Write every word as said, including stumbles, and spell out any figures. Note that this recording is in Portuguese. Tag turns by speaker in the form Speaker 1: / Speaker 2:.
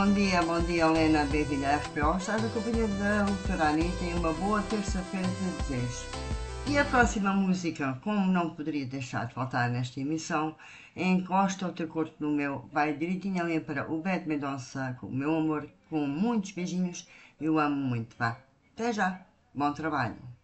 Speaker 1: Bom dia, bom dia, Helena, bem-vinda à R P O. Estás na companhia da doutora Anitta e uma boa terça-feira de desejo. E a próxima música, como não poderia deixar de faltar nesta emissão, Encosta o teu corpo no meu, vai direitinho ali para o Beth Mendonça, com o meu amor, com muitos beijinhos, eu amo muito, vá. Até já, bom trabalho.